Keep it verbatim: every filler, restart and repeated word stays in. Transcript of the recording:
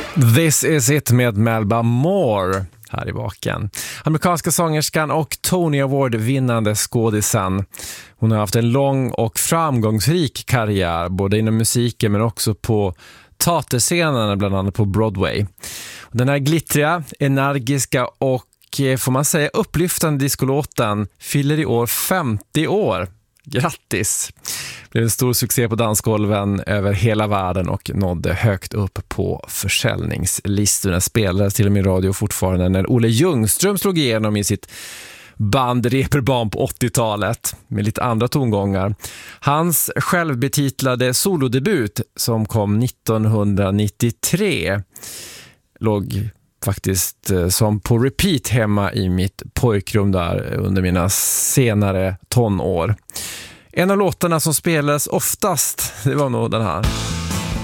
This is it med Melba Moore här i baken. Amerikanska sångerskan och Tony Award-vinnande skådisen. Hon har haft en lång och framgångsrik karriär både inom musiken men också på teaterscenerna, bland annat på Broadway. Den här glittriga, energiska och får man säga upplyftande diskolåten fyller i år femtio år. Grattis! Det blev en stor succé på dansgolven över hela världen och nådde högt upp på försäljningslistorna. Spelades till och med i radio fortfarande när Olle Ljungström slog igenom i sitt band Reeperbahn på åttiotalet med lite andra tongångar. Hans självbetitlade solodebut som kom nittonhundranittiotre låg faktiskt som på repeat hemma i mitt pojkrum där under mina senare tonår. En av låtarna som spelades oftast, det var nog den här.